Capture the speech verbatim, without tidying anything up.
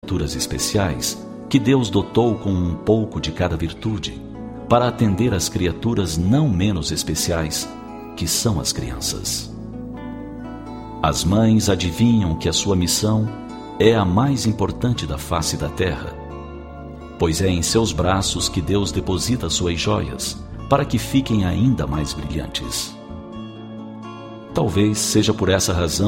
criaturas especiais que Deus dotou com um pouco de cada virtude, para atender às criaturas não menos especiais, que são as crianças. As mães adivinham que a sua missão é a mais importante da face da terra, pois é em seus braços que Deus deposita suas joias, para que fiquem ainda mais brilhantes. Talvez seja por essa razão